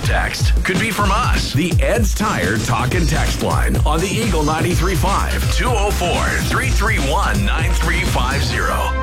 text could be from us. The Ed's Tire Talk and Text line on the Eagle 93.5 204-331-9350.